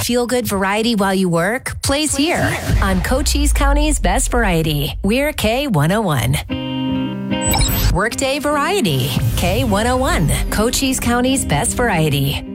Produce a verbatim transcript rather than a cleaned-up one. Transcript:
Feel good variety while you work? Plays here on Cochise County's Best Variety. We're K one oh one. Workday Variety. K one oh one. Cochise County's Best Variety.